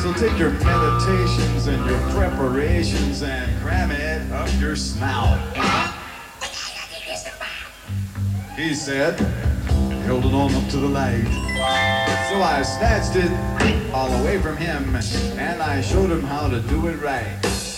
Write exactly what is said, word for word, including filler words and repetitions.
So take your meditations and your preparations and cram it up your snout. He said, holding on up to the light. So I snatched it all away from him and I showed him how to do it right.